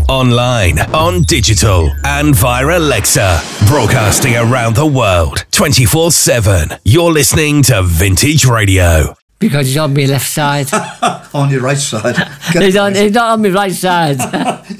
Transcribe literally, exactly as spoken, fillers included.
online, on digital, and via Alexa. Broadcasting around the world, twenty-four seven. You're listening to Vintage Radio. Because he's on my left side. On your right side. he's, on, he's not on my right side.